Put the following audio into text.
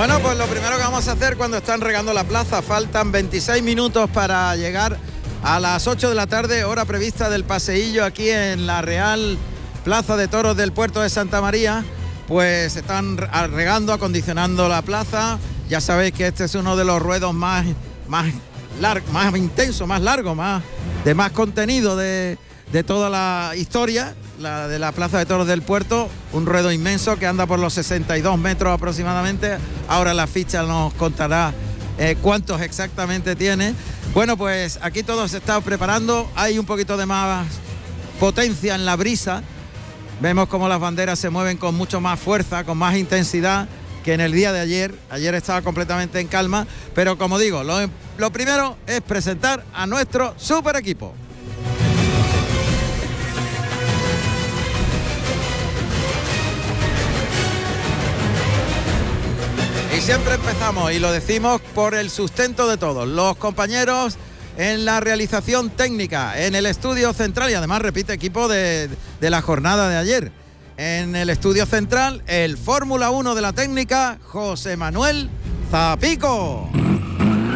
Bueno, pues lo primero que vamos a hacer cuando están regando la plaza, faltan 26 minutos para llegar a las 8 de la tarde, hora prevista del paseillo aquí en la Real Plaza de Toros del Puerto de Santa María, pues están regando, acondicionando la plaza. Ya sabéis que este es uno de los ruedos más intenso, más largo, de más contenido de toda la historia, la de la Plaza de Toros del Puerto, un ruedo inmenso que anda por los 62 metros aproximadamente. Ahora la ficha nos contará cuántos exactamente tiene. Bueno, pues aquí todo se está preparando, hay un poquito de más potencia en la brisa, vemos como las banderas se mueven con mucho más fuerza, con más intensidad que en el día de ayer. Ayer estaba completamente en calma, pero como digo, lo primero es presentar a nuestro super equipo. Y siempre empezamos, y lo decimos por el sustento de todos, los compañeros en la realización técnica, en el estudio central, y además repite equipo de la jornada de ayer. En el estudio central, el Fórmula 1 de la técnica, José Manuel Zapico.